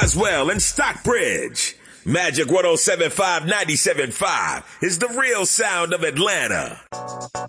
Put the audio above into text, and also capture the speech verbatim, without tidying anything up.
Roswell, and Stockbridge. Magic one oh seven point five, ninety-seven point five is the real sound of Atlanta.